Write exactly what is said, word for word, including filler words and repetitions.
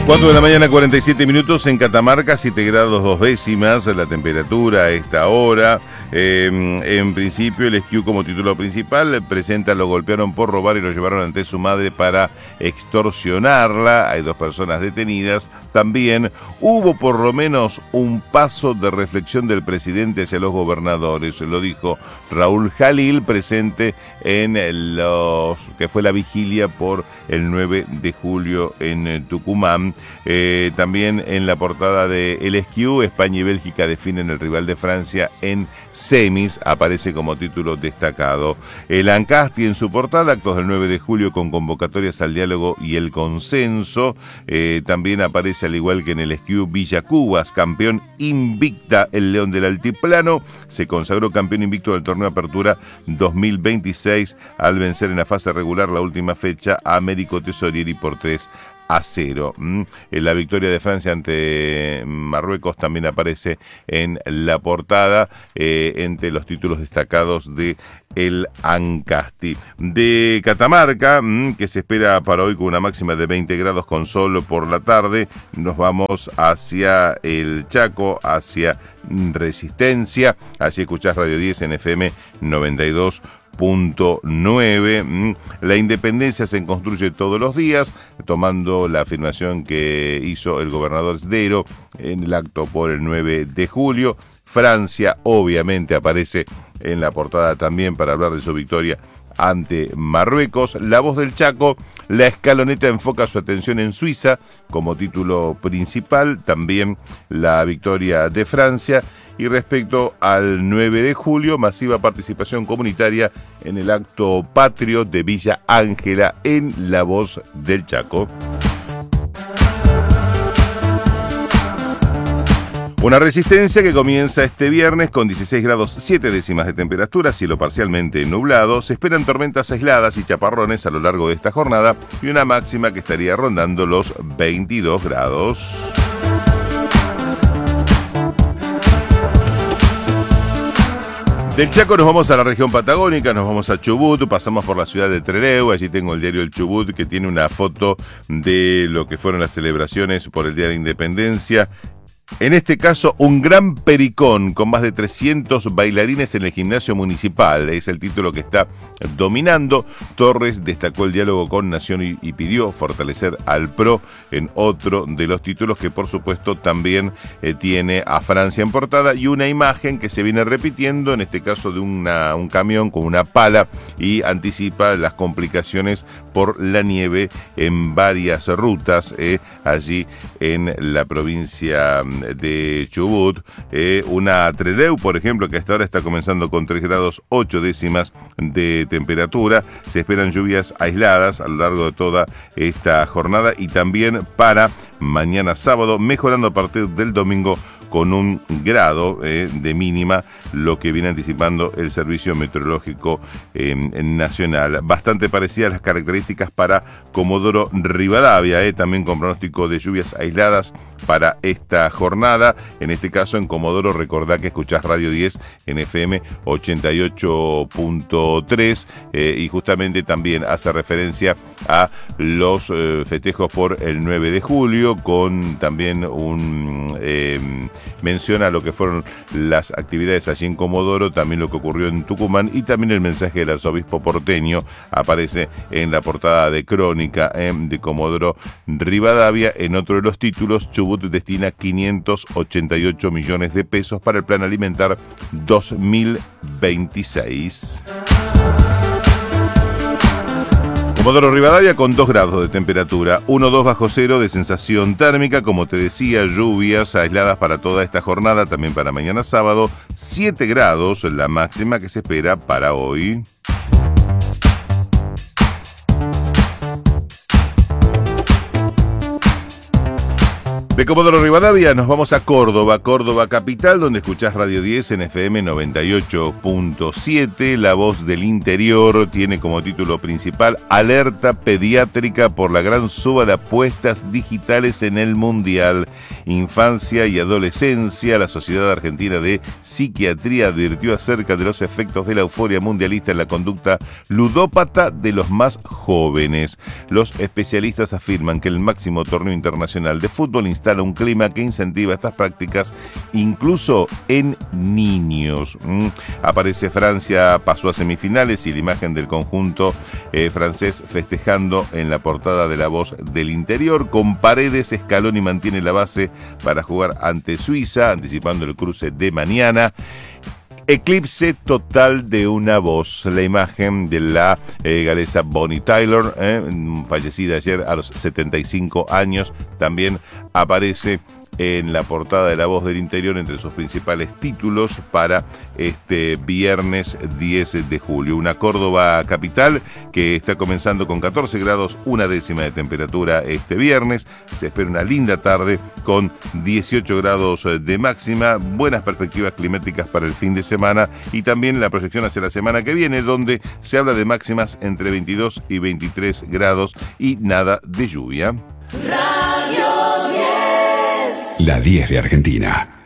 cuatro de la mañana, cuarenta y siete minutos en Catamarca, siete grados dos décimas la temperatura a esta hora. Eh, en principio, el S Q como título principal presenta: lo golpearon por robar y lo llevaron ante su madre para extorsionarla. Hay dos personas detenidas. También hubo por lo menos un paso de reflexión del presidente hacia los gobernadores. Lo dijo Raúl Jalil, presente en los que fue la vigilia por el nueve de julio en Tucumán. Eh, también en la portada de el S Q, España y Bélgica definen el rival de Francia en semis, aparece como título destacado. El Ancasti en su portada, actos del nueve de julio con convocatorias al diálogo y el consenso. Eh, también aparece, al igual que en el S Q, Villa Cubas, campeón invicta. El León del Altiplano se consagró campeón invicto del torneo Apertura dos mil veintiséis al vencer en la fase regular la última fecha a Américo Tesorieri por tres a cero. Mm. La victoria de Francia ante Marruecos también aparece en la portada, eh, entre los títulos destacados de el Ancasti. De Catamarca, mm, que se espera para hoy con una máxima de veinte grados con sol por la tarde, nos vamos hacia el Chaco, hacia Resistencia. Allí escuchás Radio diez en F M noventa y dos punto nueve. La independencia se construye todos los días, tomando la afirmación que hizo el gobernador Sdero en el acto por el nueve de julio. Francia obviamente aparece en la portada también para hablar de su victoria ante Marruecos. La Voz del Chaco, la escaloneta enfoca su atención en Suiza como título principal, también la victoria de Francia. Y respecto al nueve de julio, masiva participación comunitaria en el acto patrio de Villa Ángela en La Voz del Chaco. Una Resistencia que comienza este viernes con dieciséis grados siete décimas de temperatura, cielo parcialmente nublado. Se esperan tormentas aisladas y chaparrones a lo largo de esta jornada y una máxima que estaría rondando los veintidós grados. Del Chaco nos vamos a la región patagónica, nos vamos a Chubut, pasamos por la ciudad de Trelew. Allí tengo el diario El Chubut, que tiene una foto de lo que fueron las celebraciones por el Día de Independencia. En este caso, un gran pericón con más de trescientos bailarines en el gimnasio municipal. Es el título que está dominando. Torres destacó el diálogo con Nación y, y pidió fortalecer al P R O en otro de los títulos que, por supuesto, también eh, tiene a Francia en portada y una imagen que se viene repitiendo, en este caso de una, un camión con una pala, y anticipa las complicaciones por la nieve en varias rutas eh, allí en la provincia de Chubut. Eh, una Trelew, por ejemplo, que hasta ahora está comenzando con tres grados ocho décimas de temperatura. Se esperan lluvias aisladas a lo largo de toda esta jornada y también para mañana sábado, mejorando a partir del domingo con un grado eh, de mínima, lo que viene anticipando el Servicio Meteorológico eh, Nacional. Bastante parecidas las características para Comodoro Rivadavia, eh, también con pronóstico de lluvias aisladas para esta jornada. En este caso, en Comodoro, recordá que escuchás Radio diez en F M ochenta y ocho punto tres eh, y justamente también hace referencia a los eh, festejos por el nueve de julio, con también un... Eh, menciona lo que fueron las actividades allí en Comodoro, también lo que ocurrió en Tucumán y también el mensaje del arzobispo porteño aparece en la portada de Crónica eh, de Comodoro Rivadavia. En otro de los títulos, Chubut destina quinientos ochenta y ocho millones de pesos para el Plan Alimentar dos mil veintiséis. Comodoro Rivadavia con dos grados de temperatura, uno dos bajo cero de sensación térmica. Como te decía, lluvias aisladas para toda esta jornada, también para mañana sábado, siete grados la máxima que se espera para hoy. De Comodoro Rivadavia nos vamos a Córdoba, Córdoba capital, donde escuchás Radio diez en F M noventa y ocho punto siete. La Voz del Interior tiene como título principal Alerta pediátrica por la gran suba de apuestas digitales en el Mundial. Infancia y adolescencia. La Sociedad Argentina de Psiquiatría advirtió acerca de los efectos de la euforia mundialista en la conducta ludópata de los más jóvenes. Los especialistas afirman que el máximo torneo internacional de fútbol instala un clima que incentiva estas prácticas incluso en niños. Mm. Aparece Francia, pasó a semifinales y la imagen del conjunto eh, francés festejando en la portada de La Voz del Interior. Con Paredes, Scaloni mantiene la base para jugar ante Suiza, anticipando el cruce de mañana. Eclipse total de una voz. La imagen de la eh, galesa Bonnie Tyler, eh, fallecida ayer a los setenta y cinco años, también aparece en la portada de La Voz del Interior entre sus principales títulos para este viernes diez de julio. Una Córdoba capital que está comenzando con catorce grados, una décima de temperatura este viernes. Se espera una linda tarde con dieciocho grados de máxima, buenas perspectivas climáticas para el fin de semana y también la proyección hacia la semana que viene, donde se habla de máximas entre veintidós y veintitrés grados y nada de lluvia. La diez de Argentina.